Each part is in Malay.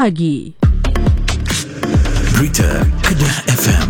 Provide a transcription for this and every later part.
pagi. Berita Kedah FM.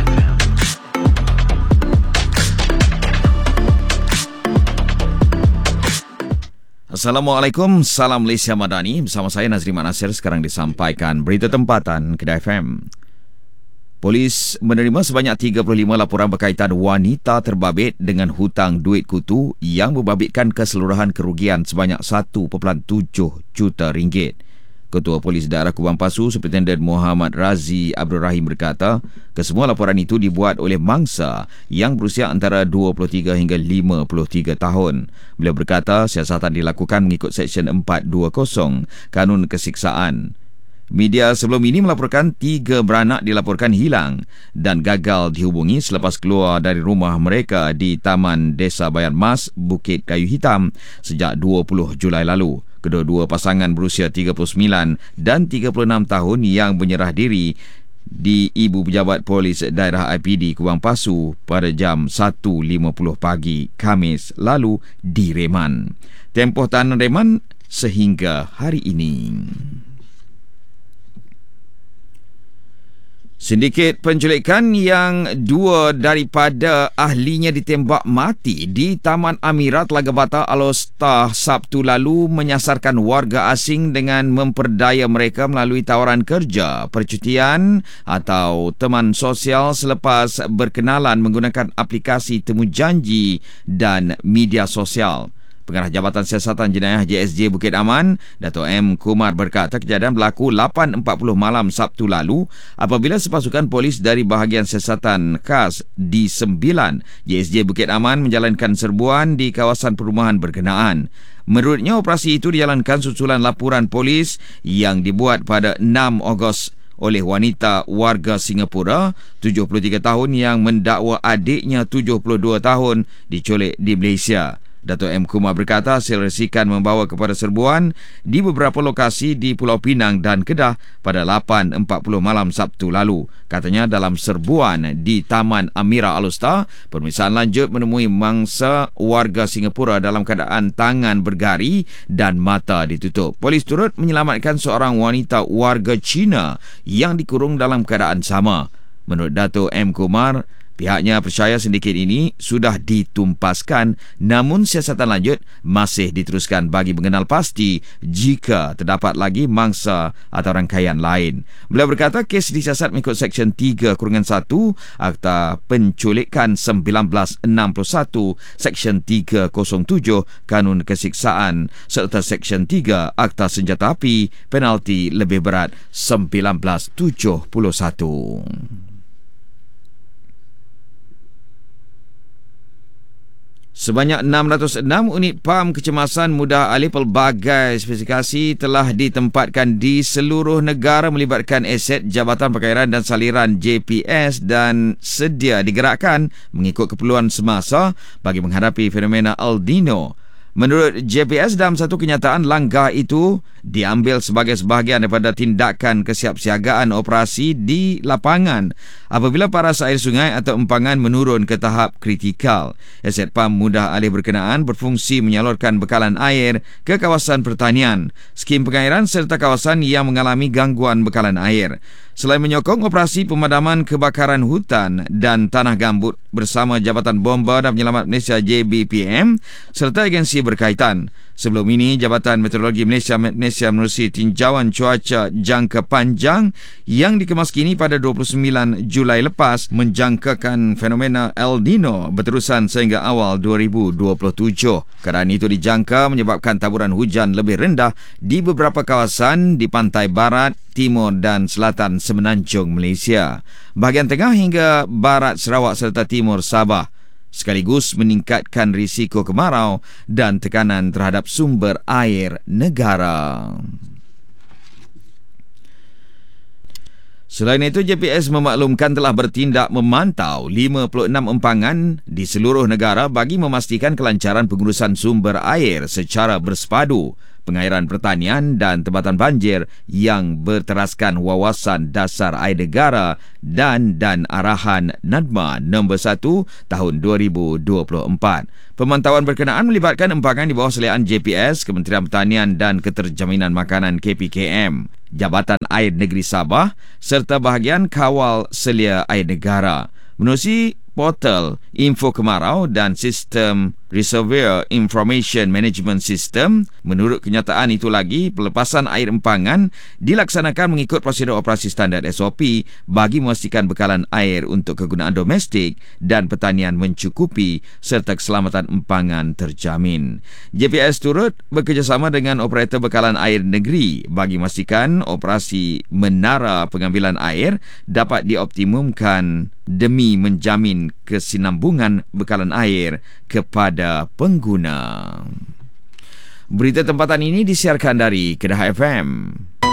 Assalamualaikum, salam Malaysia Madani. Bersama saya Nazriman Nasir. Sekarang disampaikan berita tempatan Kedah FM. Polis menerima sebanyak 35 laporan berkaitan wanita terbabit dengan hutang duit kutu yang membabitkan keseluruhan kerugian sebanyak 1.7 juta ringgit. Ketua Polis Daerah Kubang Pasu, Superintendent Muhammad Razi Abdul Rahim berkata, kesemua laporan itu dibuat oleh mangsa yang berusia antara 23 hingga 53 tahun. Beliau berkata, siasatan dilakukan mengikut Seksyen 420 Kanun Kesiksaan. Media sebelum ini melaporkan 3 beranak dilaporkan hilang dan gagal dihubungi selepas keluar dari rumah mereka di Taman Desa Bayan Mas, Bukit Kayu Hitam sejak 20 Julai lalu. Kedua-dua pasangan berusia 39 dan 36 tahun yang menyerah diri di Ibu Pejabat Polis Daerah IPD Kubang Pasu pada jam 1.50 pagi Khamis lalu direman. Tempoh tahanan reman sehingga hari ini. Sindiket penculikan yang 2 daripada ahlinya ditembak mati di Taman Amira Telaga Batar Alor-Star Sabtu lalu menyasarkan warga asing dengan memperdaya mereka melalui tawaran kerja, percutian atau teman sosial selepas berkenalan menggunakan aplikasi temu janji dan media sosial. Pengarah Jabatan Siasatan Jenayah JSJ Bukit Aman, Dato' M. Kumar berkata kejadian berlaku 8.40 malam Sabtu lalu apabila sepasukan polis dari bahagian siasatan khas di 9 JSJ Bukit Aman menjalankan serbuan di kawasan perumahan berkenaan. Menurutnya, operasi itu dijalankan susulan laporan polis yang dibuat pada 6 Ogos oleh wanita warga Singapura 73 tahun yang mendakwa adiknya 72 tahun diculik di Malaysia. Dato' M. Kumar berkata hasil resikan membawa kepada serbuan di beberapa lokasi di Pulau Pinang dan Kedah pada 8.40 malam Sabtu lalu. Katanya dalam serbuan di Taman Amira Alor-Star, pemeriksaan lanjut menemui mangsa warga Singapura dalam keadaan tangan bergari dan mata ditutup. Polis turut menyelamatkan seorang wanita warga Cina yang dikurung dalam keadaan sama. Menurut Dato' M. Kumar, pihaknya percaya sindiket ini sudah ditumpaskan, namun siasatan lanjut masih diteruskan bagi mengenal pasti jika terdapat lagi mangsa atau rangkaian lain. Beliau berkata kes disiasat mengikut Seksyen 3-1 Akta Penculikan 1961, Seksyen 307 Kanun Kesiksaan serta Seksyen 3 Akta Senjata Api, penalti lebih berat 1971. Sebanyak 606 unit pam kecemasan mudah alih pelbagai spesifikasi telah ditempatkan di seluruh negara melibatkan aset Jabatan Perkairan dan Saliran JPS dan sedia digerakkan mengikut keperluan semasa bagi menghadapi fenomena El Nino. Menurut JPS, dalam satu kenyataan, langkah itu diambil sebagai sebahagian daripada tindakan kesiapsiagaan operasi di lapangan apabila paras air sungai atau empangan menurun ke tahap kritikal. Aset pam mudah alih berkenaan berfungsi menyalurkan bekalan air ke kawasan pertanian, skim pengairan serta kawasan yang mengalami gangguan bekalan air. Selain menyokong operasi pemadaman kebakaran hutan dan tanah gambut bersama Jabatan Bomba dan Penyelamat Malaysia JBPM serta agensi berkaitan. Sebelum ini, Jabatan Meteorologi Malaysia menerusi tinjauan cuaca jangka panjang yang dikemas kini pada 29 Julai lepas menjangkakan fenomena El Nino berterusan sehingga awal 2027. Keadaan itu dijangka menyebabkan taburan hujan lebih rendah di beberapa kawasan di pantai barat, timur dan selatan semenanjung Malaysia, bahagian tengah hingga barat Sarawak serta timur Sabah, sekaligus meningkatkan risiko kemarau dan tekanan terhadap sumber air negara. Selain itu, JPS memaklumkan telah bertindak memantau 56 empangan di seluruh negara bagi memastikan kelancaran pengurusan sumber air secara bersepadu, pengairan pertanian dan tempatan banjir yang berteraskan wawasan dasar air negara dan arahan NADMA nombor 1 tahun 2024. Pemantauan berkenaan melibatkan empangan di bawah seliaan JPS, Kementerian Pertanian dan Keterjaminan Makanan KPKM. Jabatan Air Negeri Sabah serta bahagian kawal selia air negara. Menerusi portal Info Kemarau dan sistem Reservoir Information Management System, menurut kenyataan itu lagi, pelepasan air empangan dilaksanakan mengikut prosedur operasi standard SOP bagi memastikan bekalan air untuk kegunaan domestik dan pertanian mencukupi serta keselamatan empangan terjamin. JPS turut bekerjasama dengan operator bekalan air negeri bagi memastikan operasi menara pengambilan air dapat dioptimumkan demi menjamin kesinambungan bekalan air kepada pengguna. Berita tempatan ini disiarkan dari Kedah FM.